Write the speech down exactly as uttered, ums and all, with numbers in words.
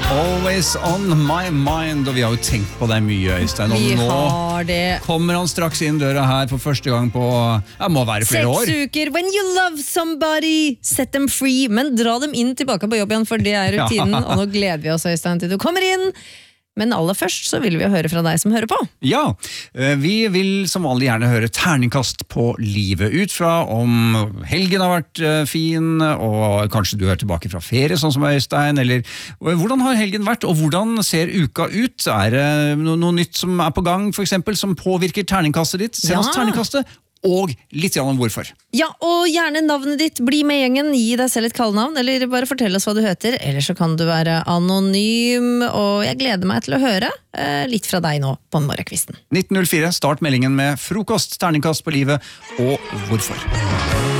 Always on my mind. Og vi har jo tenkt på det mye, Øystein. Og Vi nå har det. kommer han straks inn døra her for første gang på, ja, må være flere år. Seks uker. When you love somebody, set them free. Men dra dem inn tilbake på jobb igjen, for det er rutinen. Ja. Og nå gleder vi oss, Øystein, til du kommer inn. Men aller først så vil vi høre fra deg som hører på. Ja, vi vil som vanlig gjerne høre terningkast på livet ut fra om helgen har vært fin, og kanskje du er tilbake fra ferie, sånn som Øystein, eller hvordan har helgen vært, og hvordan ser uka ut? Er det noe, noe nytt som er på gang, for eksempel, som påvirker terningkastet ditt? Se oss Ja. terningkastet, og litt grann om hvorfor. Ja, og gjerne navnet ditt. Bli med gjengen, gi deg selv et kallenavn, eller bare fortell oss hva du heter. Eller så kan du være anonym, og jeg gleder meg til å høre eh, litt fra deg nå på morgenkvisten. nitten null fire, start meldingen med frokost, terningkast på livet, og hvorfor.